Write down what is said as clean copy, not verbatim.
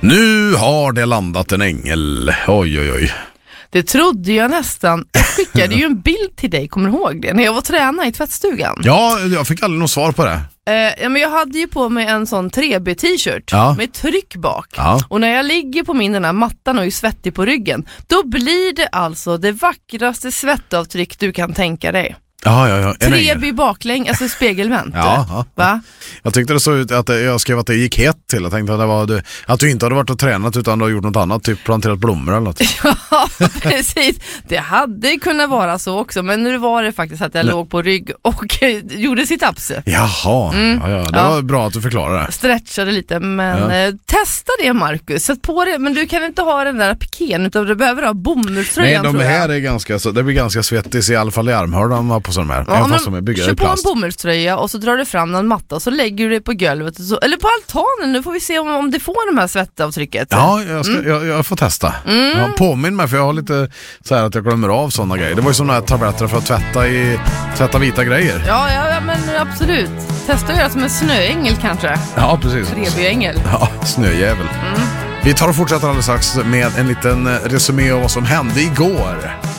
Nu har det landat en ängel. Oj, oj, oj. Det trodde jag nästan. Jag skickade ju en bild till dig, kommer du ihåg det? När jag var tränare i tvättstugan. Ja, jag fick aldrig något svar på det. Men jag hade ju på mig en sån 3B-t-shirt med tryck bak. Ja. Och när jag ligger på min den här mattan och är svettig på ryggen, då blir det alltså det vackraste svettavtryck du kan tänka dig. Ja. 3B baklänge, alltså spegelvänt. Ja. Va? Jag tyckte det såg ut att jag skrev att det gick hett till. Jag tänkte att det var att du inte hade varit och tränat utan du har gjort något annat, typ planterat blommor eller något. Ja, precis. Det hade kunnat vara så också, men nu var det faktiskt att jag låg på rygg och gjorde sit-ups. Jaha, det var bra att du förklarade det. Stretchade lite, men testa det, Marcus. Sätt på det, men du kan inte ha den där pikén utan du behöver ha bomullströjan. Nej, de här är ganska, så det blir ganska svettigt i alla fall i armhördan på sån här. Ja, kör på en bomullströja och så drar du fram en matta och så lägger du det på golvet eller på altanen. Nu får vi se om det får de här svettavtrycket. Ja, jag får testa. Påminn mig, för jag har lite så här att jag glömmer av sådana grejer. Det var ju sådana här tabletter för att tvätta vita grejer. Ja, men absolut. Testa att göra som en snöängel kanske. Ja, precis. 3B-ängel. Ja, snöjävel. Vi tar och fortsätter alldeles strax med en liten resumé av vad som hände igår.